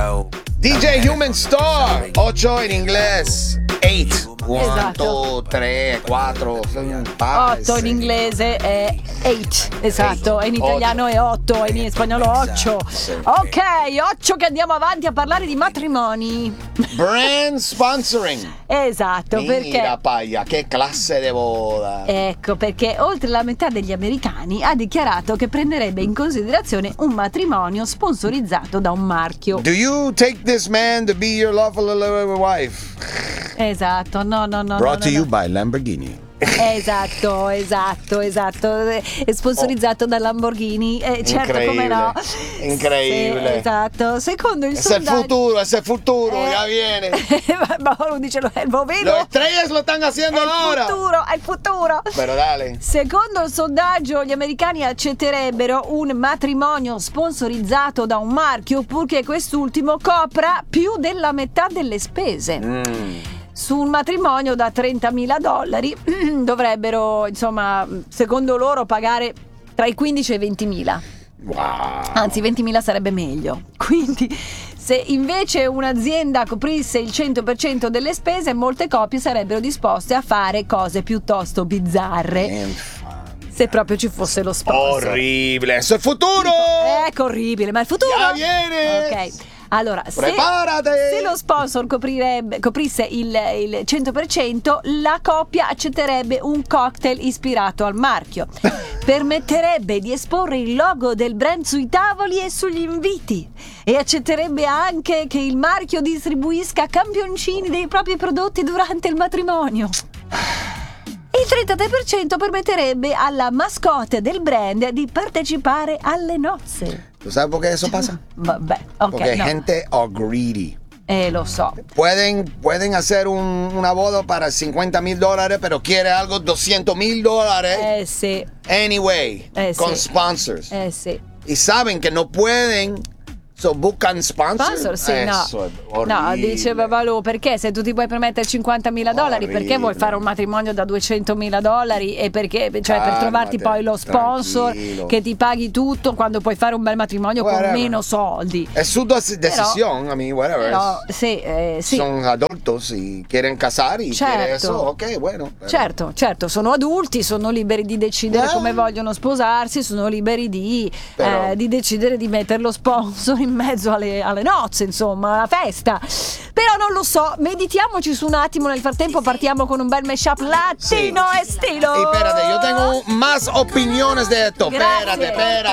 DJ Human Store, 8 in inglese, 8. 1, Esatto. 2, 3, 4, 8 in inglese è 8, esatto, e in italiano è 8, e in spagnolo 8. Ok, 8 che andiamo avanti a parlare di matrimoni. Brand sponsoring. Esatto, perché Mira paglia, che classe de boda. ecco, perché oltre la metà degli americani ha dichiarato che prenderebbe in considerazione un matrimonio sponsorizzato da un marchio. Do you take this man to be your lawful wife? Esatto, no. Brought to you by Lamborghini. Esatto. È sponsorizzato da Lamborghini. Certo, come no. Incredibile. Sì, esatto. Secondo il Ese es sondaggio. el futuro, ya viene. Ma lo dice lo vedo. Los estrellas lo están haciendo ahora. È il futuro. Pero dale. Secondo il sondaggio, gli americani accetterebbero un matrimonio sponsorizzato da un marchio purché quest'ultimo copra più della metà delle spese. Su un matrimonio da $30.000 dovrebbero, insomma, secondo loro pagare tra i 15 e i 20.000. Wow. Anzi, 20.000 sarebbe meglio. Quindi, se invece un'azienda coprisse il 100% delle spese, molte coppie sarebbero disposte a fare cose piuttosto bizzarre. Se proprio ci fosse lo sponsor. Orribile, eso es futuro. Ecco, orribile, ma il futuro Ya viene. Ok. Allora, se lo sponsor coprisse il 100%, la coppia accetterebbe un cocktail ispirato al marchio. Permetterebbe di esporre il logo del brand sui tavoli e sugli inviti. E accetterebbe anche che il marchio distribuisca campioncini dei propri prodotti durante il matrimonio. Il 33% permetterebbe alla mascotte del brand di partecipare alle nozze. ¿Tú sabes por qué eso pasa? Vabbè, ok. Porque No. gente are greedy. Lo so. Pueden hacer una boda para $50,000, pero quiere algo $200,000. Sì. Anyway, con sì. sponsors. Sì. Y saben que no pueden, so buscan sponsors. Sponsor, sì, Eso es no, horrible. dice Babalù, perché se tu ti puoi permettere $50.000, perché vuoi fare un matrimonio da $200.000? E perché, cioè, per trovarti poi lo sponsor tranquilo. che ti paghi tutto quando puoi fare un bel matrimonio con meno soldi. Es su decisión, I mean, whatever. Però, sì. Son adultos y quieren casar y quieren eso, ok, bueno. Pero... Certo, sono adulti, sono liberi di decidere come vogliono sposarsi, sono liberi di decidere di mettere lo sponsor in mezzo alle nozze, insomma, alla festa. Però non lo so, meditiamoci su un attimo, nel frattempo partiamo con un bel mashup latino e stilo. Y espérate, yo tengo más opiniones de esto. Grazie. Espérate.